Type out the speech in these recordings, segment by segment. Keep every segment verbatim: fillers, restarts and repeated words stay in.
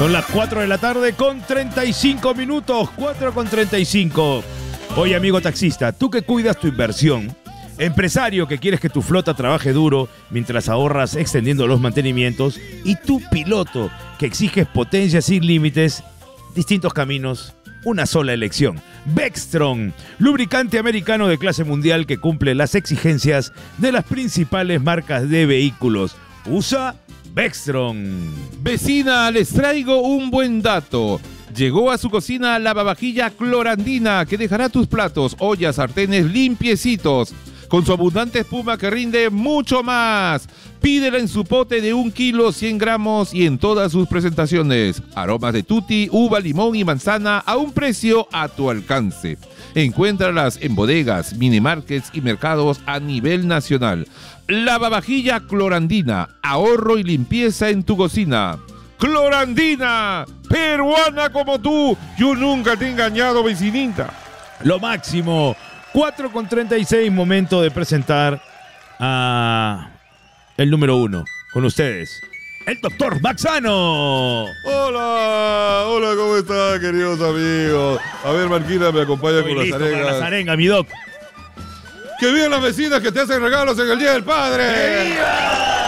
Son las cuatro de la tarde con treinta y cinco minutos. cuatro con treinta y cinco. Oye, amigo taxista, tú que cuidas tu inversión, empresario que quieres que tu flota trabaje duro mientras ahorras extendiendo los mantenimientos, y tú piloto que exiges potencia sin límites, distintos caminos, una sola elección. Vectron, lubricante americano de clase mundial que cumple las exigencias de las principales marcas de vehículos. Usa Vectron. Vecina, les traigo un buen dato. Llegó a su cocina la lavavajilla Clorandina, que dejará tus platos, ollas, sartenes limpiecitos, con su abundante espuma que rinde mucho más. Pídela en su pote de un kilo, cien gramos y en todas sus presentaciones. Aromas de tutti, uva, limón y manzana a un precio a tu alcance. Encuéntralas en bodegas, minimarkets y mercados a nivel nacional. Lavavajilla Clorandina, ahorro y limpieza en tu cocina. Clorandina, peruana como tú. Yo nunca te he engañado, vecinita. Lo máximo. cuatro con treinta y seis, momento de presentar a el número uno. Con ustedes, el doctor Maxano. Hola, hola, ¿cómo están, queridos amigos? A ver, Marquina, me acompaña Estoy con listo las arengas. para las arengas, mi doc. ¡Que vivan las vecinas que te hacen regalos en el Día del Padre! ¡Que viva!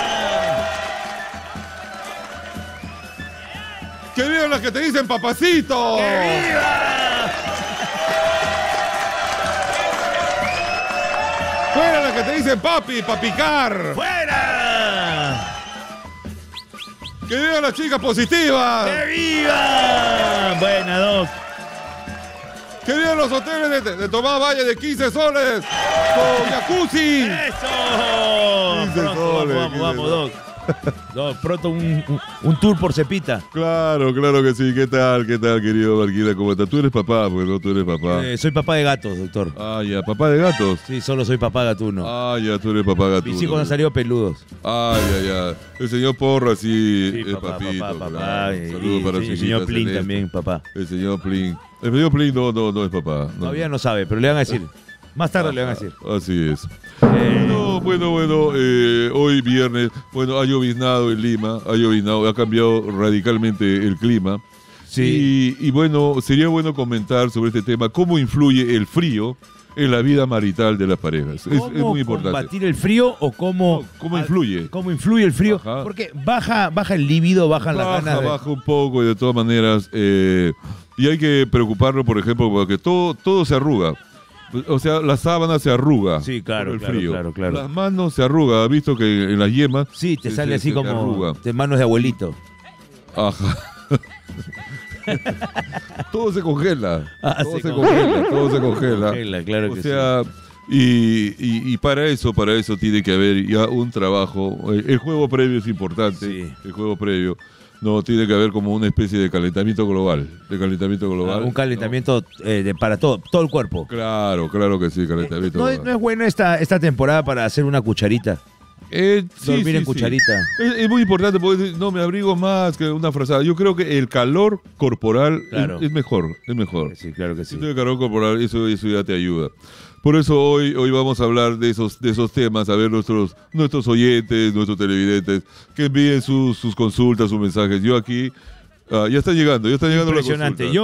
¡Que vivan las que te dicen papacito! ¡Que viva! ¡Fuera las que te dicen papi, papicar! ¡Fuera! ¡Que vivan las chicas positivas! ¡Que viva! Buena, doc. ¡Que vivan los hoteles de, de Tomás Valle de quince soles! ¡Con jacuzzi! ¡Eso! quince Pronto, soles, vamos, vamos, quince vamos, doc. Doc, pronto un, un, un tour por Cepita. Claro, claro que sí. ¿Qué tal, qué tal, querido Marquina? ¿Cómo estás? Tú eres papá, pues no, tú eres papá. Eh, soy papá de gatos, doctor. Ah, ya, papá de gatos. Sí, solo soy papá gatuno. Ah, ya, tú eres papá gatuno. Mis hijos han salido peludos. Ah, ya, ya. El señor Porra sí, Sí, es papá, papito. papá, papá. Claro. Y- Saludos y- para sí, su el señor hijita Plin Celeste. también, papá. El señor Plin. El señor Plin no, no, no es papá. No. Todavía no sabe, pero le van a decir. Más tarde le van a decir. Así es. Eh, Bueno, bueno, bueno, eh, hoy viernes, bueno, ha lloviznado en Lima, ha lloviznado, ha cambiado radicalmente el clima. sí. Y, y bueno, sería bueno comentar sobre este tema, cómo influye el frío en la vida marital de las parejas. Es, es ¿Cómo muy importante. combatir el frío o cómo... No, ¿cómo influye? ¿Cómo influye el frío? Ajá. Porque baja, baja el líbido, bajan las Baja, ganas de... baja un poco y de todas maneras. eh, y hay que preocuparnos, por ejemplo, porque todo, todo se arruga. O sea, la sábana se arruga. Sí, claro, por el claro, frío. claro, claro. Las manos se arrugan. ¿Has visto que en las yemas? Sí, te se- sale se- así se como arruga? de manos de abuelito. Ajá. Todo se congela. Ah, todo se se, congela. congela. Todo se congela. Congela, claro o que sea, y, y, y para eso, para eso tiene que haber ya un trabajo. El, el juego previo es importante. Sí. El juego previo. No, tiene que haber como una especie de calentamiento global. De calentamiento global. Ah, un calentamiento eh, de- para todo, todo el cuerpo. ¿no? Claro, claro que sí, calentamiento ¿No, es- global. no es bueno esta, esta temporada para hacer una cucharita? Eh, sí, Dormir sí, en sí. cucharita. Es, es muy importante porque decir, no me abrigo más que una frazada. Yo creo que el calor corporal es- Claro. es, mejor, es mejor. Sí, claro que sí. Si el calor corporal, eso, eso ya te ayuda. Por eso hoy, hoy vamos a hablar de esos, de esos temas, a ver nuestros, nuestros oyentes, nuestros televidentes, que envíen sus, sus consultas, sus mensajes. Yo aquí, ah, ya está llegando, ya está llegando la Impresionante. consulta. Yo